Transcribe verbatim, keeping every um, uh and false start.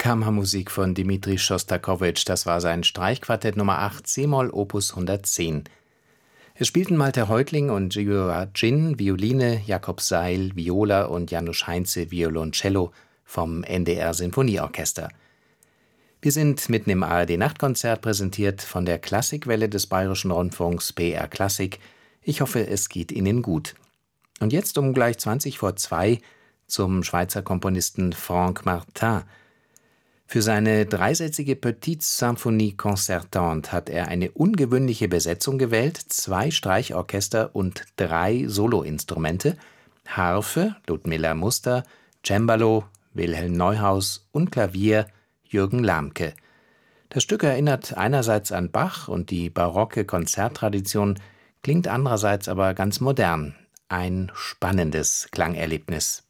Kammermusik von Dmitri Schostakowitsch, das war sein Streichquartett Nummer acht, c-Moll, Opus hundertzehn. Es spielten Malte Häuptling und Gio Gin Violine, Jakob Seil Viola und Janusz Heinze Violoncello vom N D R Sinfonieorchester. Wir sind mitten im A R D-Nachtkonzert, präsentiert von der Klassikwelle des Bayerischen Rundfunks B R Klassik. Ich hoffe, es geht Ihnen gut. Und jetzt um gleich zwanzig vor zwei zum Schweizer Komponisten Franck Martin. Für seine dreisätzige Petite Symphonie concertante hat er eine ungewöhnliche Besetzung gewählt, zwei Streichorchester und drei Soloinstrumente, Harfe Ludmilla Muster, Cembalo Wilhelm Neuhaus und Klavier Jürgen Lamke. Das Stück erinnert einerseits an Bach und die barocke Konzerttradition, klingt andererseits aber ganz modern. Ein spannendes Klangerlebnis.